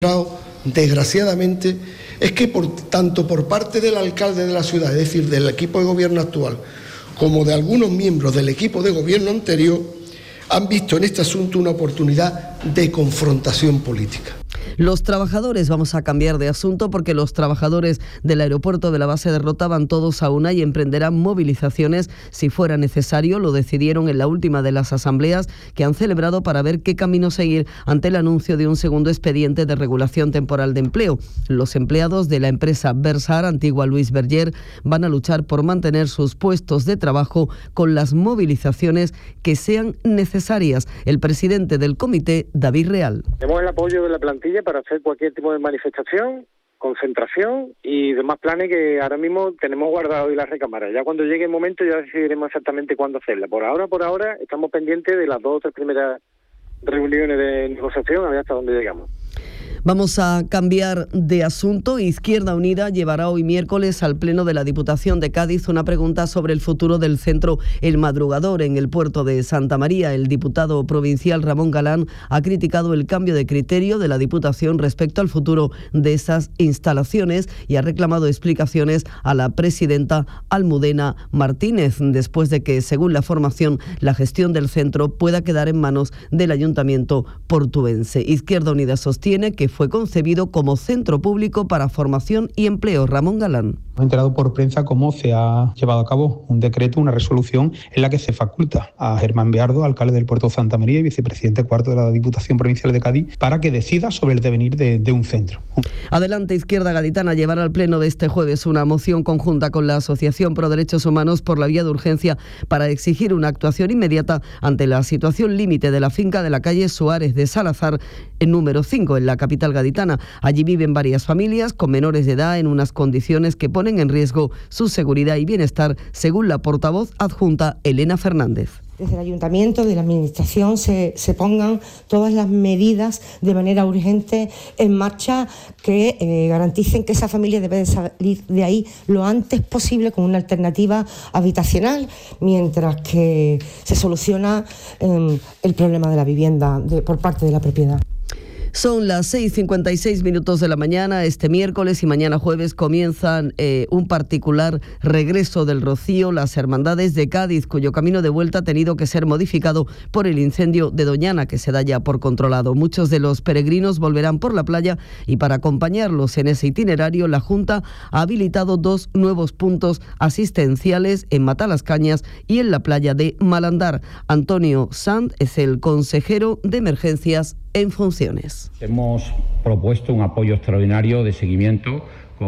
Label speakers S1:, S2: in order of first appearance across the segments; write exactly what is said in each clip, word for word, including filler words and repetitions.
S1: desgraciadamente, es que por, tanto por parte del alcalde de la ciudad, es decir, del equipo de gobierno actual, como de algunos miembros del equipo de gobierno anterior, han visto en este asunto una oportunidad de confrontación política.
S2: Los trabajadores, vamos a cambiar de asunto porque los trabajadores del aeropuerto de la base de Rota van todos a una y emprenderán movilizaciones si fuera necesario. Lo decidieron en la última de las asambleas que han celebrado para ver qué camino seguir ante el anuncio de un segundo expediente de regulación temporal de empleo. Los empleados de la empresa Versar, antigua Luis Berger, van a luchar por mantener sus puestos de trabajo con las movilizaciones que sean necesarias. El presidente del comité, David Real.
S3: Tenemos el apoyo de la plantilla para hacer cualquier tipo de manifestación, concentración y demás planes que ahora mismo tenemos guardados en la recámara. Ya cuando llegue el momento ya decidiremos exactamente cuándo hacerla. Por ahora, por ahora, estamos pendientes de las dos o tres primeras reuniones de negociación a ver hasta dónde llegamos.
S2: Vamos a cambiar de asunto. Izquierda Unida llevará hoy miércoles al Pleno de la Diputación de Cádiz una pregunta sobre el futuro del centro El Madrugador en el puerto de Santa María. El diputado provincial Ramón Galán ha criticado el cambio de criterio de la Diputación respecto al futuro de esas instalaciones y ha reclamado explicaciones a la presidenta Almudena Martínez, después de que, según la formación, la gestión del centro pueda quedar en manos del Ayuntamiento portuense. Izquierda Unida sostiene que fue concebido como centro público para formación y empleo. Ramón Galán.
S4: Hemos enterado por prensa cómo se ha llevado a cabo un decreto, una resolución en la que se faculta a Germán Beardo, alcalde del puerto de Santa María y vicepresidente cuarto de la Diputación Provincial de Cádiz, para que decida sobre el devenir de, de un centro.
S2: Adelante Izquierda Gaditana llevará al pleno de este jueves una moción conjunta con la Asociación Pro Derechos Humanos por la vía de urgencia para exigir una actuación inmediata ante la situación límite de la finca de la calle Suárez de Salazar, en número cinco, en la capital gaditana. Allí viven varias familias con menores de edad en unas condiciones que ponen en riesgo su seguridad y bienestar, según la portavoz adjunta Elena Fernández.
S5: Desde el Ayuntamiento, de la Administración, se, se pongan todas las medidas de manera urgente en marcha que eh, garanticen que esa familia debe de salir de ahí lo antes posible con una alternativa habitacional, mientras que se soluciona eh, el problema de la vivienda de, por parte de la propiedad.
S2: Son las seis cincuenta y seis minutos de la mañana. Este miércoles y mañana jueves comienzan eh, un particular regreso del Rocío, las Hermandades de Cádiz, cuyo camino de vuelta ha tenido que ser modificado por el incendio de Doñana, que se da ya por controlado. Muchos de los peregrinos volverán por la playa y para acompañarlos en ese itinerario, la Junta ha habilitado dos nuevos puntos asistenciales en Matalascañas y en la playa de Malandar. Antonio Sanz es el consejero de emergencias en funciones.
S6: Hemos propuesto un apoyo extraordinario de seguimiento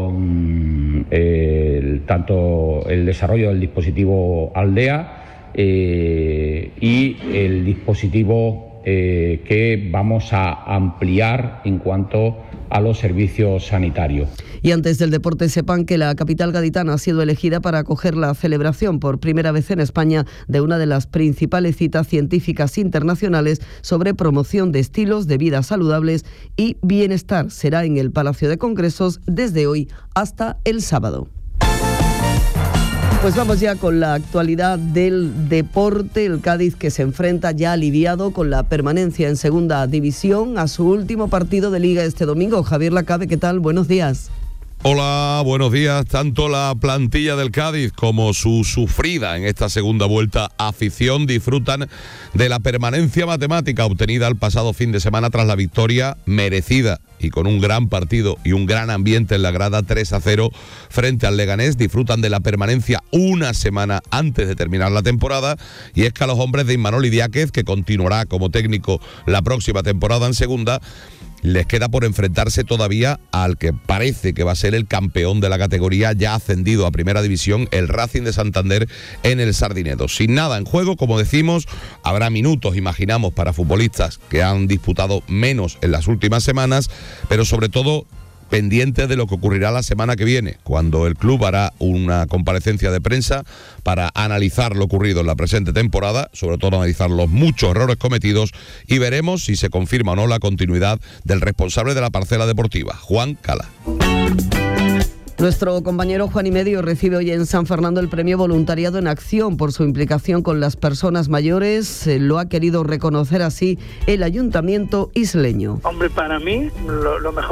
S6: con eh, el, tanto el desarrollo del dispositivo Aldea eh, y el dispositivo eh, que vamos a ampliar en cuanto a los servicios sanitarios.
S2: Y antes del deporte, sepan que la capital gaditana ha sido elegida para acoger la celebración por primera vez en España de una de las principales citas científicas internacionales sobre promoción de estilos de vida saludables y bienestar. Será en el Palacio de Congresos desde hoy hasta el sábado. Pues vamos ya con la actualidad del deporte. El Cádiz, que se enfrenta ya aliviado con la permanencia en segunda división a su último partido de liga este domingo. Javier Lacabe, ¿qué tal? Buenos días.
S7: Hola, buenos días. Tanto la plantilla del Cádiz como su sufrida en esta segunda vuelta afición disfrutan de la permanencia matemática obtenida el pasado fin de semana tras la victoria merecida y con un gran partido y un gran ambiente en la grada tres a cero frente al Leganés. Disfrutan de la permanencia una semana antes de terminar la temporada, y es que a los hombres de Imanol Idiáquez, que continuará como técnico la próxima temporada en segunda, les queda por enfrentarse todavía al que parece que va a ser el campeón de la categoría, ya ascendido a Primera División, el Racing de Santander, en el Sardinedo. Sin nada en juego, como decimos, habrá minutos, imaginamos, para futbolistas que han disputado menos en las últimas semanas, pero sobre todo pendientes de lo que ocurrirá la semana que viene, cuando el club hará una comparecencia de prensa para analizar lo ocurrido en la presente temporada, sobre todo analizar los muchos errores cometidos, y veremos si se confirma o no la continuidad del responsable de la parcela deportiva, Juan Cala.
S2: Nuestro compañero Juan y Medio recibe hoy en San Fernando el premio Voluntariado en Acción por su implicación con las personas mayores. Lo ha querido reconocer así el Ayuntamiento isleño.
S8: Hombre, para mí lo, lo mejor